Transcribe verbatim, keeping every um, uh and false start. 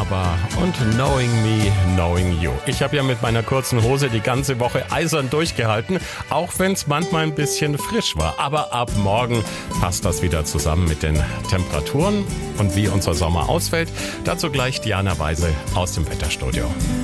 ABBA und Knowing Me, Knowing You. Ich habe ja mit meiner kurzen Hose die ganze Woche eisern durchgehalten, auch wenn es manchmal ein bisschen frisch war. Aber ab morgen passt das wieder zusammen mit den Temperaturen und wie unser Sommer ausfällt. Dazu gleich Diana Weise aus dem Wetterstudio.